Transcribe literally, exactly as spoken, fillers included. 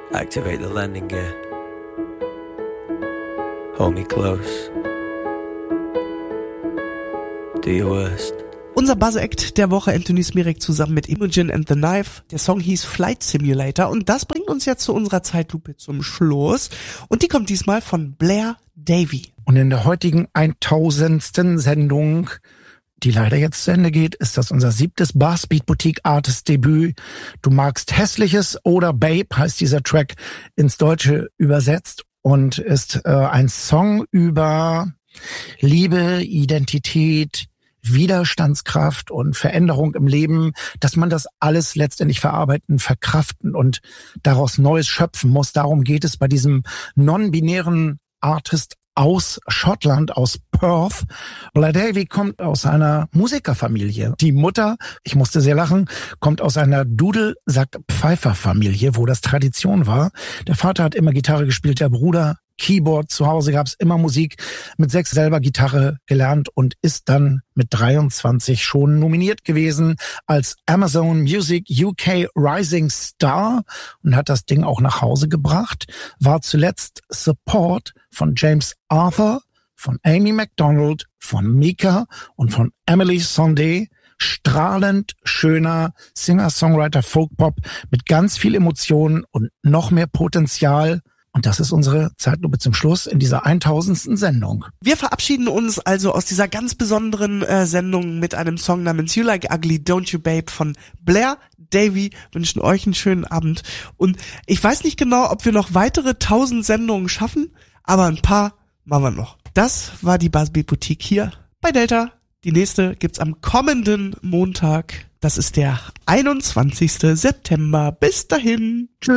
Activate the landing gear. Hold me close. Do your worst. Unser Buzz-Act der Woche, Anthony Smirek zusammen mit Imogen and the Knife. Der Song hieß Flight Simulator und das bringt uns jetzt zu unserer Zeitlupe zum Schluss. Und die kommt diesmal von Blair Davy. Und in der heutigen tausendsten Sendung, die leider jetzt zu Ende geht, ist das unser siebtes Bassbeat Boutique Artist Debüt. Du magst Hässliches oder Babe heißt dieser Track ins Deutsche übersetzt und ist äh, ein Song über Liebe, Identität, Widerstandskraft und Veränderung im Leben, dass man das alles letztendlich verarbeiten, verkraften und daraus Neues schöpfen muss. Darum geht es bei diesem non-binären Artist aus Schottland, aus Perth. Blair Davy kommt aus einer Musikerfamilie. Die Mutter, ich musste sehr lachen, kommt aus einer Dudelsack-Pfeifer-Familie, wo das Tradition war. Der Vater hat immer Gitarre gespielt, der Bruder Keyboard. Zu Hause gab es immer Musik. Mit sechs selber Gitarre gelernt und ist dann mit dreiundzwanzig schon nominiert gewesen als Amazon Music U K Rising Star und hat das Ding auch nach Hause gebracht. War zuletzt Support von James Arthur, von Amy MacDonald, von Mika und von Emily Sandé. Strahlend schöner Singer-Songwriter Folkpop mit ganz viel Emotionen und noch mehr Potenzial. Und das ist unsere Zeitlupe zum Schluss in dieser tausendsten Sendung. Wir verabschieden uns also aus dieser ganz besonderen äh, Sendung mit einem Song namens You Like Ugly, Don't You Babe von Blair Davy. Wünschen euch einen schönen Abend. Und ich weiß nicht genau, ob wir noch weitere tausend Sendungen schaffen, aber ein paar machen wir noch. Das war die Buzzbeat Boutique hier bei Delta. Die nächste gibt's am kommenden Montag. Das ist der einundzwanzigsten September. Bis dahin. Tschüss.